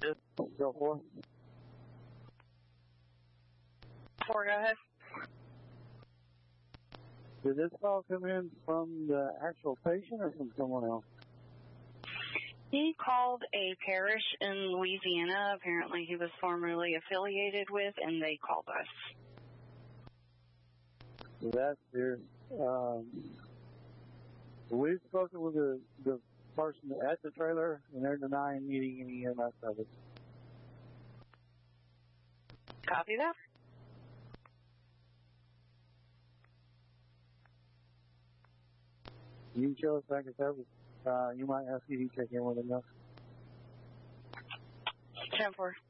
Go for it. 4, go ahead. Did this call come in from the actual patient or from someone else? He called a parish in Louisiana, apparently he was formerly affiliated with, and they called us. That's there. We've spoken with the person at the trailer, and they're denying needing any EMS of it. Copy that. You can show us back at service. You might have CD check in with them. 10-4.